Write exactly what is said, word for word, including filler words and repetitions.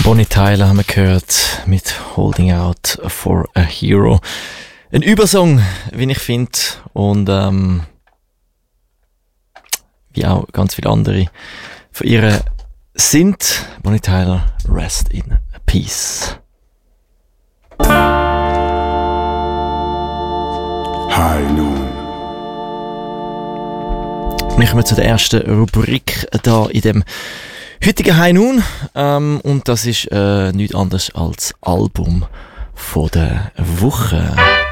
Bonnie Tyler haben wir gehört mit Holding Out for a Hero. Ein Übersong, wie ich finde, und ähm, wie auch ganz viele andere von ihr sind. Bonnie Tyler, Rest in Peace. High Noon. Wir kommen zu der ersten Rubrik da in dem heutigen High Noon, ähm, und das ist äh, nichts anderes als Album von der Woche.